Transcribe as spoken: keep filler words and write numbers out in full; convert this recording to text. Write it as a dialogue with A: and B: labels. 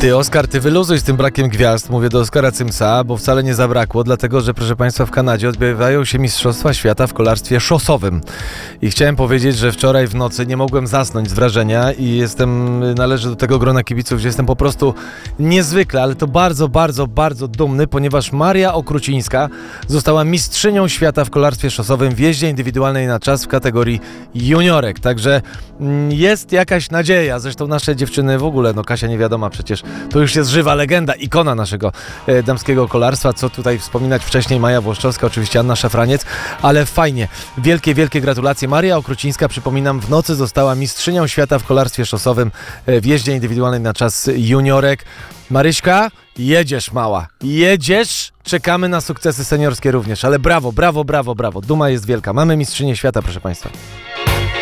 A: Ty, Oskar, ty wyluzuj z tym brakiem gwiazd, mówię do Oskara Cymsa, bo wcale nie zabrakło, dlatego że, proszę Państwa, w Kanadzie odbywają się Mistrzostwa Świata w kolarstwie szosowym. I chciałem powiedzieć, że wczoraj w nocy nie mogłem zasnąć z wrażenia i jestem, należę do tego grona kibiców, gdzie jestem po prostu niezwykle, ale to bardzo, bardzo, bardzo dumny, ponieważ Maria Okrucińska została mistrzynią świata w kolarstwie szosowym w jeździe indywidualnej na czas w kategorii juniorek. Także mm, jest jakaś nadzieja, zresztą nasze dziewczyny w ogóle, no Kasia niewiadoma przecież, to już jest żywa legenda, ikona naszego e, damskiego kolarstwa, co tutaj wspominać wcześniej, Maja Włoszczowska, oczywiście Anna Szafraniec, ale fajnie, wielkie, wielkie gratulacje. Maria Okrucińska, przypominam, w nocy została mistrzynią świata w kolarstwie szosowym e, w jeździe indywidualnej na czas juniorek. Maryśka, jedziesz mała, jedziesz, czekamy na sukcesy seniorskie również, ale brawo, brawo, brawo, brawo, duma jest wielka, mamy mistrzynię świata, proszę Państwa.